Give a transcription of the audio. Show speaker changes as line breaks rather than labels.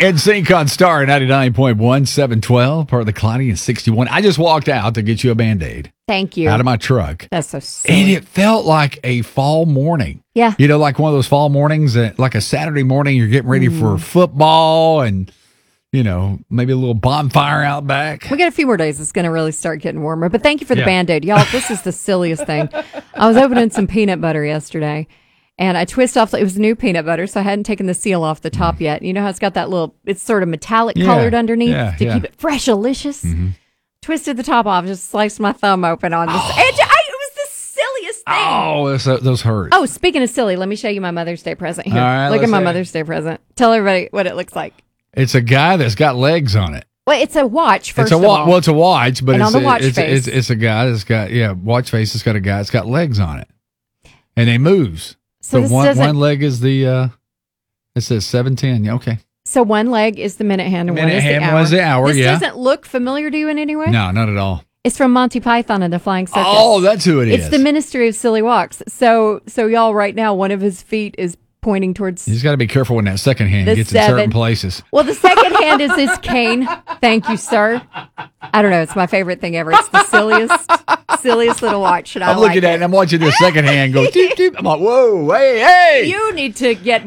NSYNC on Star 99.1, 712, part of the Cloudy and 61. I just walked out to get you a Band-Aid.
Thank you.
Out of my truck.
That's so silly.
And it felt like a fall morning.
Yeah.
You know, like one of those fall mornings, like a Saturday morning, you're getting ready for football and, you know, maybe a little bonfire out back.
We got a few more days. It's going to really start getting warmer. But thank you for the Band-Aid. Y'all, this is the silliest thing. I was opening some peanut butter yesterday, and I twist off. It was new peanut butter, so I hadn't taken the seal off the top yet. You know how it's got that little, it's sort of metallic colored underneath to keep it fresh, delicious. Twisted the top off, just sliced my thumb open on this. It was the silliest thing.
Oh, those hurt.
Oh, speaking of silly, let me show you my Mother's Day present here.
All right,
Look at my
see it.
Mother's Day present. Tell everybody what it looks like.
It's a guy that's got legs on it.
Well, it's a watch, first
It's a
of all.
Well, it's a watch, but
And
it's
on the watch face.
it's a guy that's got watch face. It's got a guy that's got legs on it, and he moves.
So
but
this
one leg is the. It says 7:10. Yeah, okay.
So one leg is the minute hand and one is the hour.
One's the hour.
This doesn't look familiar to you in any way?
No, not at all.
It's from Monty Python and the Flying Circus.
Oh, that's who it is.
It's the Ministry of Silly Walks. So y'all, right now, one of his feet is pointing towards.
He's got to be careful when that second hand
The
gets in certain places.
Well, the second hand is his cane. Thank you, sir. I don't know. It's my favorite thing ever. It's the silliest little watch. And
I'm looking at it and I'm watching the second hand go, doop, doop. I'm like, whoa, hey.
You need to get